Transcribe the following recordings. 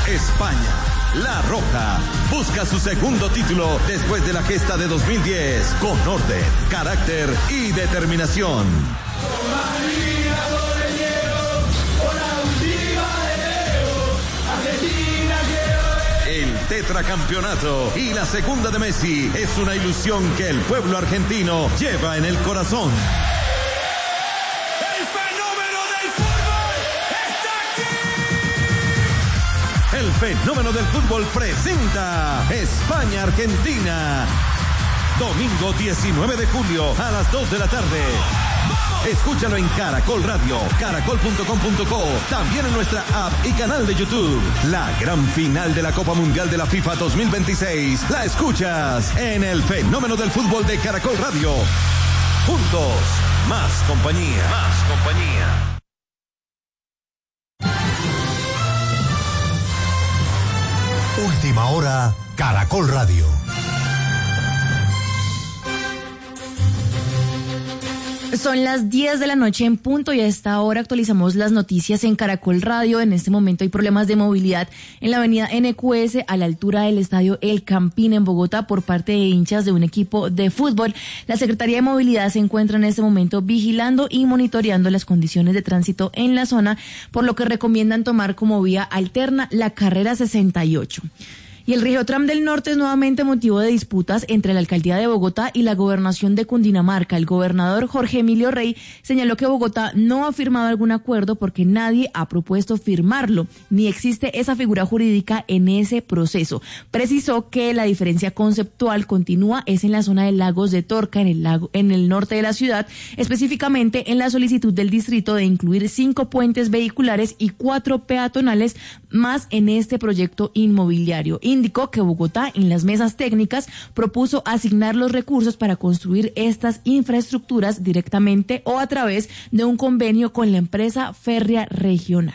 España. La Roja busca su segundo título después de la gesta de 2010 con orden, carácter y determinación. El tetracampeonato y la segunda de Messi es una ilusión que el pueblo argentino lleva en el corazón. El fenómeno del fútbol presenta España-Argentina. Domingo 19 de julio a las 2 de la tarde. Escúchalo en Caracol Radio, caracol.com.co, también en nuestra app y canal de YouTube. La gran final de la Copa Mundial de la FIFA 2026 la escuchas en el fenómeno del fútbol de Caracol Radio. Juntos, más compañía. Más compañía. Última hora, Caracol Radio. Son las 10 de la noche en punto y a esta hora actualizamos las noticias en Caracol Radio. En este momento hay problemas de movilidad en la avenida NQS a la altura del estadio El Campín en Bogotá por parte de hinchas de un equipo de fútbol. La Secretaría de Movilidad se encuentra en este momento vigilando y monitoreando las condiciones de tránsito en la zona, por lo que recomiendan tomar como vía alterna la carrera 68. Y el Rigiotram del Norte es nuevamente motivo de disputas entre la Alcaldía de Bogotá y la Gobernación de Cundinamarca. El gobernador Jorge Emilio Rey señaló que Bogotá no ha firmado algún acuerdo porque nadie ha propuesto firmarlo, ni existe esa figura jurídica en ese proceso. Precisó que la diferencia conceptual continúa es en la zona de Lagos de Torca, en el norte de la ciudad, específicamente en la solicitud del distrito de incluir 5 puentes vehiculares y 4 peatonales más en este proyecto inmobiliario. Indicó que Bogotá, en las mesas técnicas, propuso asignar los recursos para construir estas infraestructuras directamente o a través de un convenio con la empresa férrea regional.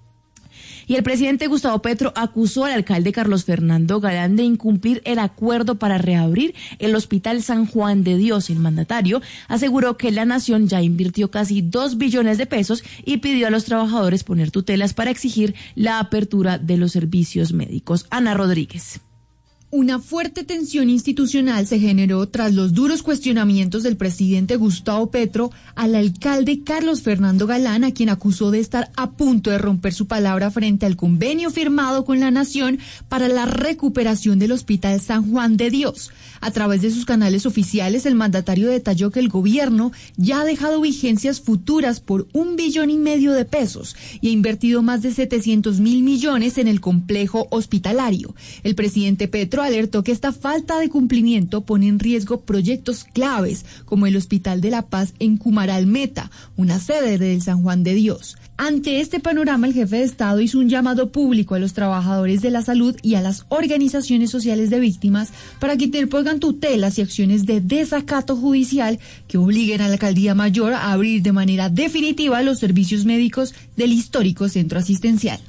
Y el presidente Gustavo Petro acusó al alcalde Carlos Fernando Galán de incumplir el acuerdo para reabrir el Hospital San Juan de Dios. El mandatario aseguró que la nación ya invirtió casi 2 billones de pesos y pidió a los trabajadores poner tutelas para exigir la apertura de los servicios médicos. Ana Rodríguez. Una fuerte tensión institucional se generó tras los duros cuestionamientos del presidente Gustavo Petro al alcalde Carlos Fernando Galán, a quien acusó de estar a punto de romper su palabra frente al convenio firmado con la Nación para la recuperación del Hospital San Juan de Dios. A través de sus canales oficiales, el mandatario detalló que el gobierno ya ha dejado vigencias futuras por 1,5 billones de pesos y ha invertido más de 700 mil millones en el complejo hospitalario. El presidente Petro alertó que esta falta de cumplimiento pone en riesgo proyectos claves como el Hospital de la Paz en Cumaral Meta, una sede del San Juan de Dios. Ante este panorama, el jefe de Estado hizo un llamado público a los trabajadores de la salud y a las organizaciones sociales de víctimas para que interpongan tutelas y acciones de desacato judicial que obliguen a la Alcaldía Mayor a abrir de manera definitiva los servicios médicos del histórico centro asistencial.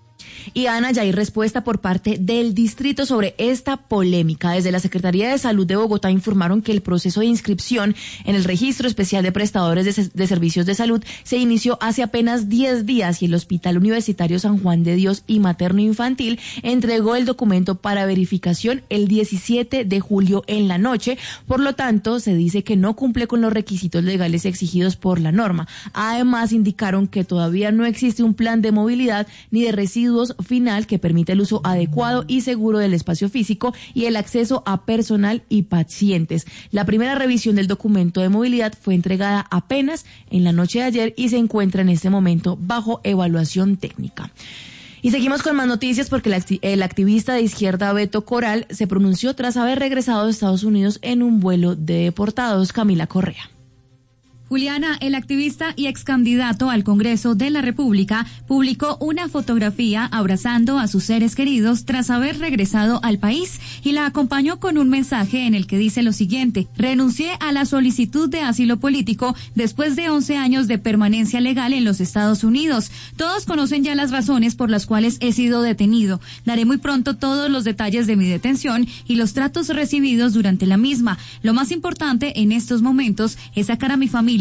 Y Ana, ya hay respuesta por parte del distrito sobre esta polémica. Desde la Secretaría de Salud de Bogotá informaron que el proceso de inscripción en el Registro Especial de Prestadores de Servicios de Salud se inició hace apenas 10 días y el Hospital Universitario San Juan de Dios y Materno Infantil entregó el documento para verificación el 17 de julio en la noche. Por lo tanto, se dice que no cumple con los requisitos legales exigidos por la norma. Además, indicaron que todavía no existe un plan de movilidad ni de residuos final que permite el uso adecuado y seguro del espacio físico y el acceso a personal y pacientes. La primera revisión del documento de movilidad fue entregada apenas en la noche de ayer y se encuentra en este momento bajo evaluación técnica. Y seguimos con más noticias porque el activista de izquierda Beto Coral se pronunció tras haber regresado de Estados Unidos en un vuelo de deportados. Camila Correa. Juliana, el activista y ex candidato al Congreso de la República, publicó una fotografía abrazando a sus seres queridos tras haber regresado al país y la acompañó con un mensaje en el que dice lo siguiente: renuncié a la solicitud de asilo político después de 11 años de permanencia legal en los Estados Unidos. Todos conocen ya las razones por las cuales he sido detenido. Daré muy pronto todos los detalles de mi detención y los tratos recibidos durante la misma. Lo más importante en estos momentos es sacar a mi familia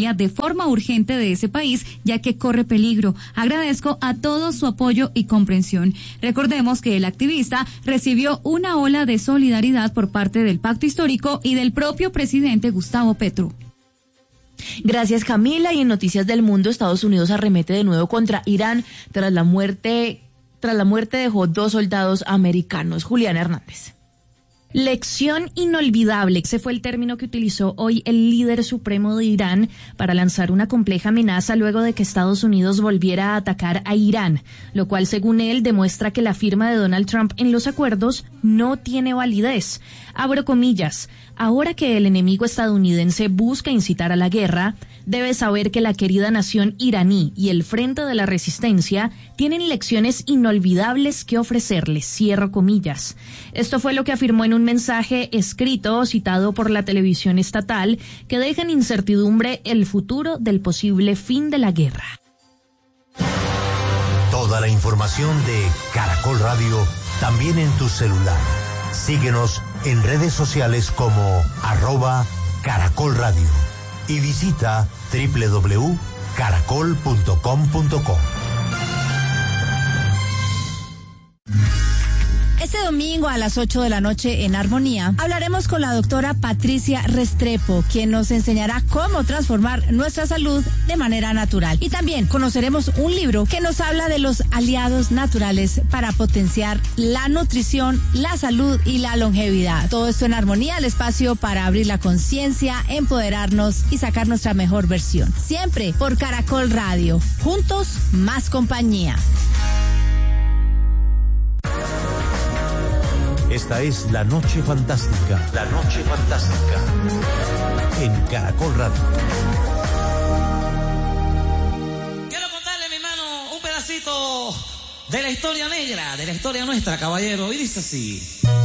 familia de forma urgente de ese país, ya que corre peligro. Agradezco a todos su apoyo y comprensión. Recordemos que el activista recibió una ola de solidaridad por parte del Pacto Histórico y del propio presidente Gustavo Petro. Gracias, Camila. Y en Noticias del Mundo, Estados Unidos arremete de nuevo contra Irán tras la muerte dejó 2 soldados americanos. Juliana Hernández. Lección inolvidable, ese fue el término que utilizó hoy el líder supremo de Irán para lanzar una compleja amenaza luego de que Estados Unidos volviera a atacar a Irán, lo cual, según él, demuestra que la firma de Donald Trump en los acuerdos no tiene validez. Abro comillas, ahora que el enemigo estadounidense busca incitar a la guerra, debe saber que la querida nación iraní y el Frente de la Resistencia tienen lecciones inolvidables que ofrecerles, cierro comillas. Esto fue lo que afirmó en un mensaje escrito citado por la televisión estatal que deja en incertidumbre el futuro del posible fin de la guerra. Toda la información de Caracol Radio también en tu celular. Síguenos en redes sociales como @Caracol Radio y visita www.caracol.com.co. Este domingo a las 8 de la noche en Armonía hablaremos con la doctora Patricia Restrepo, quien nos enseñará cómo transformar nuestra salud de manera natural. Y también conoceremos un libro que nos habla de los aliados naturales para potenciar la nutrición, la salud y la longevidad. Todo esto en Armonía, el espacio para abrir la conciencia, empoderarnos y sacar nuestra mejor versión. Siempre por Caracol Radio. Juntos, más compañía. Esta es La Noche Fantástica. La Noche Fantástica. En Caracol Radio. Quiero contarle, mi hermano, un pedacito de la historia negra, de la historia nuestra, caballero. Y dice así.